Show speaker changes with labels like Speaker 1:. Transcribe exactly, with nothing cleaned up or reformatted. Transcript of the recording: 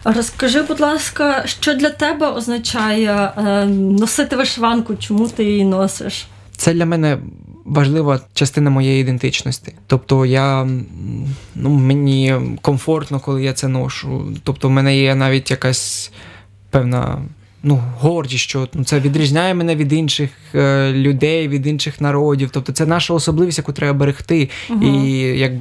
Speaker 1: Розкажи, будь ласка, що для тебе означає е, носити вишиванку? Чому ти її носиш?
Speaker 2: Це для мене важлива частина моєї ідентичності. Тобто я, ну, мені комфортно, коли я це ношу. Тобто в мене є навіть якась певна, ну, гордість, що, ну, це відрізняє мене від інших е, людей, від інших народів. Тобто це наша особливість, яку треба берегти. Угу. І якби